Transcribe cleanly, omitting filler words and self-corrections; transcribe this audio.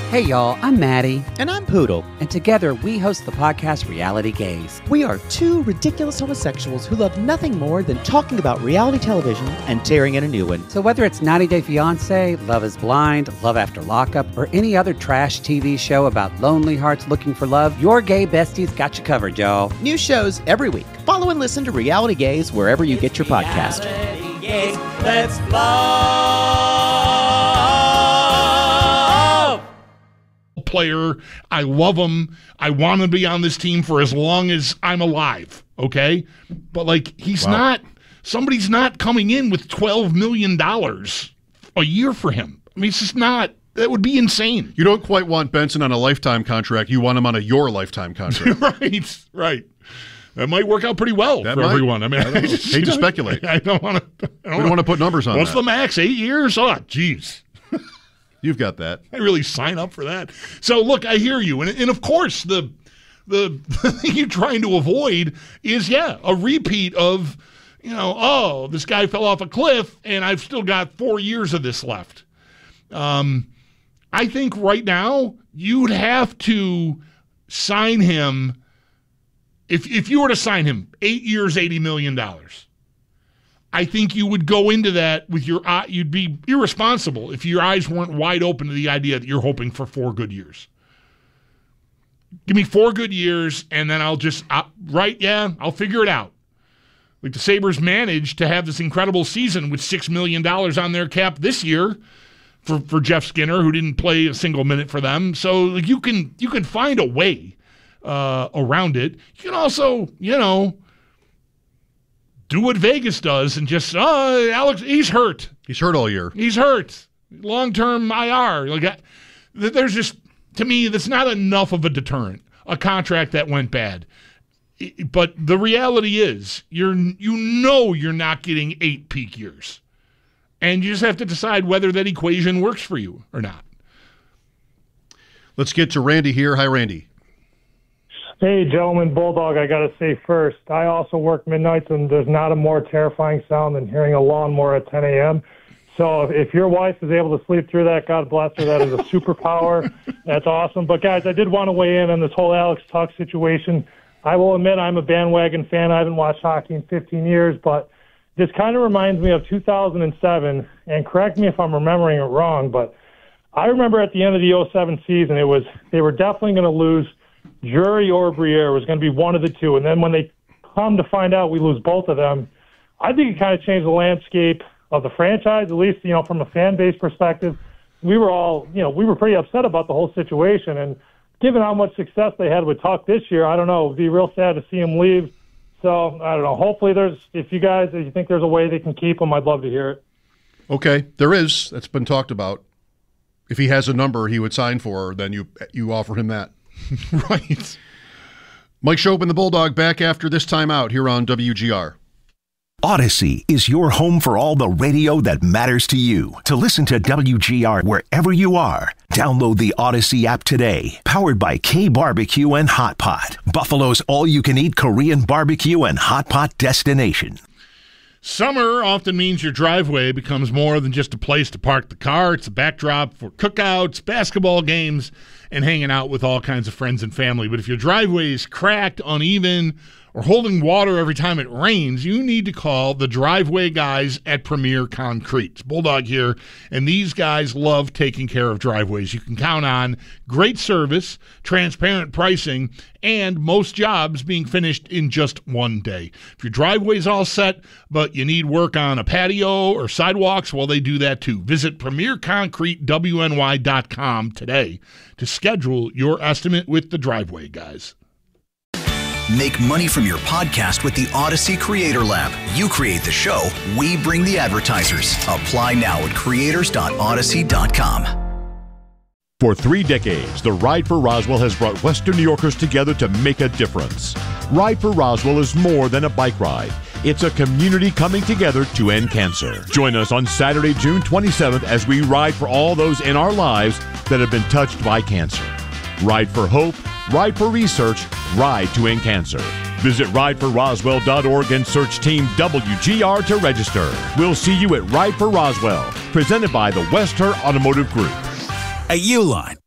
Hey y'all, I'm Maddie. And I'm Poodle. And together we host the podcast Reality Gaze. We are two ridiculous homosexuals who love nothing more than talking about reality television and tearing in a new one. So whether it's 90 Day Fiancé, Love is Blind, Love After Lockup, or any other trash TV show about lonely hearts looking for love, your gay besties got you covered, y'all. New shows every week. Follow and listen to Reality Gaze wherever you get your podcast. Reality Gaze, let's love. Player, I love him. I want to be on this team for as long as I'm alive, okay? But, like, somebody's not coming in with $12 million a year for him. I mean, it's just not, that would be insane. You don't quite want Benson on a lifetime contract. You want him on your lifetime contract. Right. That might work out pretty well for everyone. I mean, I hate to speculate. I don't want to. We don't want to put numbers on What's that. the max? 8 years? Oh, geez. You've got that. I really sign up for that. So, look, I hear you. And of course, the thing you're trying to avoid is, a repeat of, this guy fell off a cliff and I've still got 4 years of this left. I think right now you'd have to sign him. If you were to sign him 8 years, $80 million, I think you would go into that with your eye. You'd be irresponsible if your eyes weren't wide open to the idea that you're hoping for 4 good years. Give me 4 good years, and then I'll figure it out. Like the Sabres managed to have this incredible season with $6 million on their cap this year for Jeff Skinner, who didn't play a single minute for them. So like you can find a way around it. You can also, do what Vegas does and just, Alex, he's hurt. He's hurt all year. He's hurt. Long-term IR. There's just, to me, that's not enough of a deterrent, a contract that went bad. But the reality is, you're not getting 8 peak years. And you just have to decide whether that equation works for you or not. Let's get to Randy here. Hi, Randy. Hey, gentlemen, Bulldog, I got to say first, I also work midnights, and there's not a more terrifying sound than hearing a lawnmower at 10 a.m. So if your wife is able to sleep through that, God bless her. That is a superpower. That's awesome. But, guys, I did want to weigh in on this whole Alex Tuch situation. I will admit I'm a bandwagon fan. I haven't watched hockey in 15 years, but this kind of reminds me of 2007, and correct me if I'm remembering it wrong, but I remember at the end of the 2007 season, they were definitely going to lose Drury or Briere. Was going to be one of the two. And then when they come to find out we lose both of them, I think it kind of changed the landscape of the franchise, at least, from a fan base perspective. We were all, we were pretty upset about the whole situation. And given how much success they had with Tuch this year, I don't know, it'd be real sad to see him leave. So, I don't know. Hopefully if you think there's a way they can keep him, I'd love to hear it. Okay, there is. That's been talked about. If he has a number he would sign for, then you offer him that. Right. Mike Schopp and the Bulldog back after this timeout here on WGR. Odyssey is your home for all the radio that matters to you. To listen to WGR wherever you are, download the Odyssey app today. Powered by K-Barbecue and Hot Pot, Buffalo's all-you-can-eat Korean barbecue and hot pot destination. Summer often means your driveway becomes more than just a place to park the car. It's a backdrop for cookouts, basketball games, and hanging out with all kinds of friends and family. But if your driveway is cracked, uneven, or holding water every time it rains, you need to call the driveway guys at Premier Concrete. It's Bulldog here, and these guys love taking care of driveways. You can count on great service, transparent pricing, and most jobs being finished in just one day. If your driveway's all set, but you need work on a patio or sidewalks, well, they do that too. Visit PremierConcreteWNY.com today to schedule your estimate with the driveway guys. Make money from your podcast with the Odyssey Creator Lab. You create the show, we bring the advertisers. Apply now at creators.odyssey.com. For 3 decades, the Ride for Roswell has brought Western New Yorkers together to make a difference. Ride for Roswell is more than a bike ride. It's a community coming together to end cancer. Join us on Saturday, June 27th as we ride for all those in our lives that have been touched by cancer. Ride for hope, ride for research, ride to end cancer. Visit rideforroswell.org and search Team WGR to register. We'll see you at Ride for Roswell, presented by the West Her Automotive Group. At Uline,